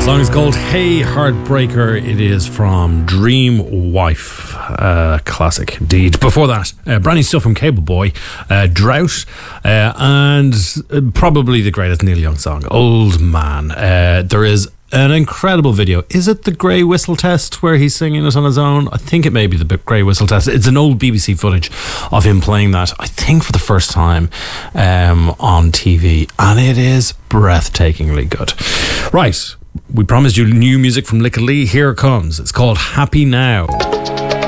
song is called Hey Heartbreaker. It is from Dream Wife. Classic indeed. Before that, brand new stuff from Cable Boy, Drought, and probably the greatest Neil Young song, Old Man. There is an incredible video. Is it the Grey Whistle Test where he's singing it on his own? I think it may be the Grey Whistle Test. It's an old BBC footage of him playing that, I think for the first time on TV, and it is breathtakingly good. Right, we promised you new music from Lickety Lee. Here it comes. It's called Happy Now.